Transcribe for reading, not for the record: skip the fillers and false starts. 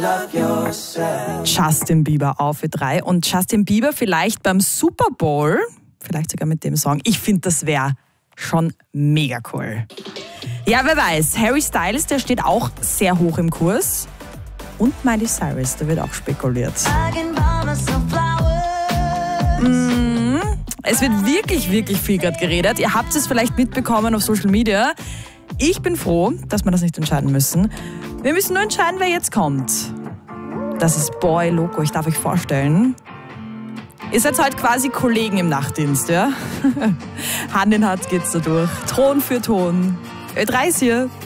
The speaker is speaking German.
Justin Bieber auf Ö3 und Justin Bieber vielleicht beim Super Bowl, vielleicht sogar mit dem Song. Ich finde, das wäre schon mega cool. Ja, wer weiß, Harry Styles, der steht auch sehr hoch im Kurs. Und Miley Cyrus, da wird auch spekuliert. Es wird wirklich, wirklich viel gerade geredet. Ihr habt es vielleicht mitbekommen auf Social Media. Ich bin froh, dass wir das nicht entscheiden müssen. Wir müssen nur entscheiden, wer jetzt kommt. Das ist Boy Loco, ich darf euch vorstellen. Ihr seid heute quasi Kollegen im Nachtdienst, ja? Hand in Hand geht's da durch. Ton für Ton. Ö3 ist hier.